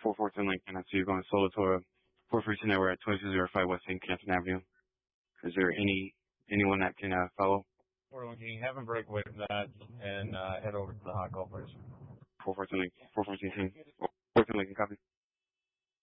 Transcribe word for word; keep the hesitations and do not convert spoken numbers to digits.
four fourteen Lincoln. I see you're going solo to a four fourteen. We're at twenty-two oh five West Saint Canton Avenue. Is there any anyone that can uh, follow? four one King, have him break away from that and uh, head over to the hot call place. four fourteen Lincoln. four fourteen.